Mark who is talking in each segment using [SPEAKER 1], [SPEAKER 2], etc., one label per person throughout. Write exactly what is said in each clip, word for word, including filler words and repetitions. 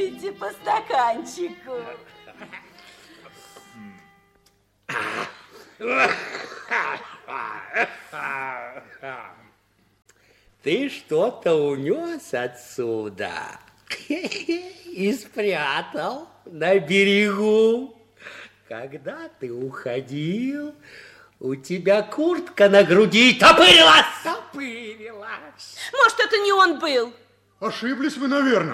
[SPEAKER 1] выпейте по стаканчику.
[SPEAKER 2] Ты что-то унес отсюда и спрятал на берегу. Когда ты уходил, у тебя куртка на груди топырилась. Топырилась.
[SPEAKER 1] Может, это не он был?
[SPEAKER 3] Ошиблись вы, наверное.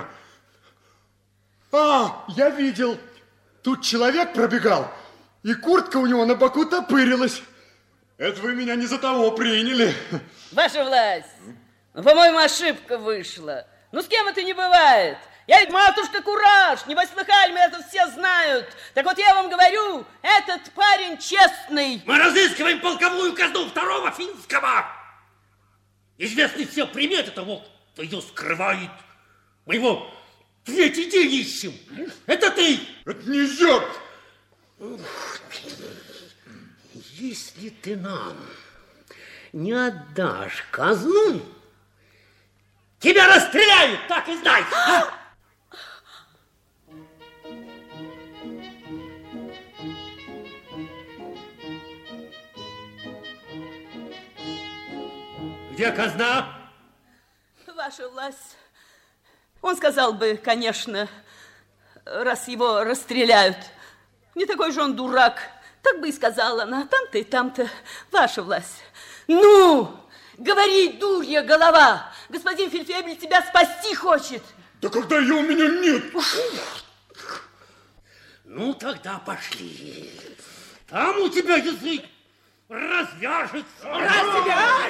[SPEAKER 3] А, я видел. Тут человек пробегал, и куртка у него на боку топырилась. Это вы меня не за того приняли.
[SPEAKER 1] Ваша власть, ну, по-моему, ошибка вышла. Ну, с кем это не бывает? Я ведь матушка Кураж, небось слыхали, мы это все знают. Так вот я вам говорю, этот парень честный.
[SPEAKER 2] Мы разыскиваем полковую казну второго финского. Известны все приметы того, кто ее скрывает. Мы его третий день ищем. Это ты.
[SPEAKER 3] Это не зёб.
[SPEAKER 2] Если ты нам не отдашь казну, тебя расстреляют, так и знай. Где казна?
[SPEAKER 1] Ваша власть, он сказал бы, конечно, раз его расстреляют. Не такой же он дурак. Так бы и сказала она, там-то и там-то, ваша власть. Ну, говори, дурья голова, господин фельдфебель тебя спасти хочет.
[SPEAKER 3] Да когда ее у меня нет.
[SPEAKER 2] Ну, тогда пошли. Там у тебя язык развяжется.
[SPEAKER 1] Раз тебя!